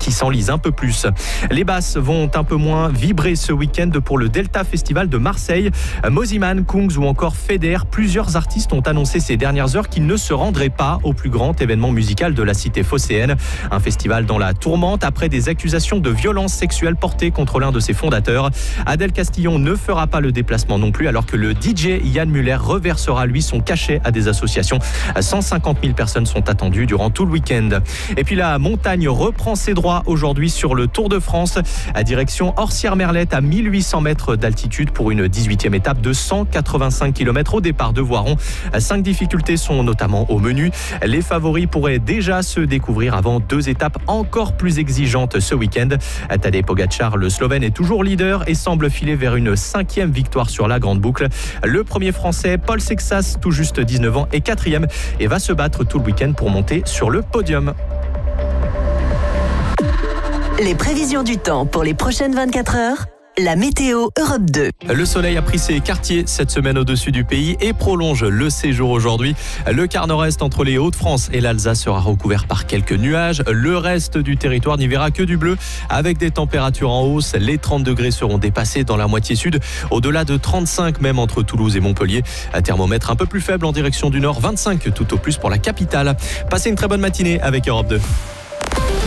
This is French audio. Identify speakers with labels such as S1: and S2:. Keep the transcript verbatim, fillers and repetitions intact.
S1: qui s'enlise un peu plus. Les basses vont un peu moins vibrer ce week-end pour le Delta Festival de Marseille. Mosiman, Kungs ou encore Feder, plusieurs artistes ont annoncé ces dernières heures qu'ils ne se rendraient pas au plus grand événement musical de la cité phocéenne. Un festival dans la tourmente après des accusations de violences sexuelles portées contre l'un de ses fondateurs. Adèle Castillon ne fera pas le déplacement non plus, alors que le D J Yann Muller reversera lui son cachet à des associations. cent cinquante mille personnes sont attendues durant tout le week-end. Et puis la montagne reprend ses droits aujourd'hui sur le Tour de France, à direction Orsières-Merlette à mille huit cents mètres d'altitude pour une dix-huitième étape de cent quatre-vingt-cinq kilomètres au départ de Voiron. Cinq difficultés sont notamment au menu. Les favoris pourraient déjà se découvrir avant deux étapes encore plus exigeantes ce week-end. Tadej Pogačar, le Slovène, est toujours leader et semble filer vers une cinquième victoire sur la grande boucle. Le premier français, Paul Sexas, tout juste dix-neuf ans, est quatrième et va se battre tout le week-end pour monter sur le podium.
S2: Les prévisions du temps pour les prochaines vingt-quatre heures. La météo Europe deux.
S1: Le soleil a pris ses quartiers cette semaine au-dessus du pays et prolonge le séjour aujourd'hui. Le quart nord-est entre les Hauts-de-France et l'Alsace sera recouvert par quelques nuages. Le reste du territoire n'y verra que du bleu avec des températures en hausse. Les trente degrés seront dépassés dans la moitié sud, au-delà de trente-cinq même entre Toulouse et Montpellier. Un thermomètre un peu plus faible en direction du nord, vingt-cinq tout au plus pour la capitale. Passez une très bonne matinée avec Europe deux.